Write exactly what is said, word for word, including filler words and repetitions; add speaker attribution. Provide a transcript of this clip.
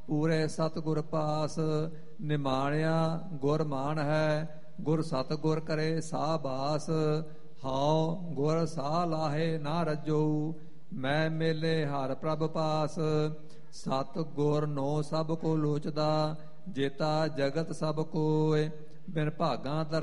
Speaker 1: ਪੂਰੇ ਸਤਿਗੁਰ ਪਾਸ। ਨਿਮਾਣਿਆ ਗੁਰ ਮਾਨ ਹੈ, ਗੁਰ ਸਤਿਗੁਰ ਕਰੇ ਸਾਹ ਬਾਸ। ਹਾਉ ਗੁਰ ਸਾਹ ਲਾਹੇ ਨਾ ਰੱਜੋ, ਮੈਂ ਮੇਲੇ ਹਰ ਪ੍ਰਭ ਪਾਸ। ਸਤ ਗੁਰ ਨੋ ਸਭ ਕੋ ਲੋਚਦਾ, ਜੇਤਾ ਜਗਤ ਸਭ ਕੋਇ। ਬਿਨ ਭਾਗਾਂ ਦਰ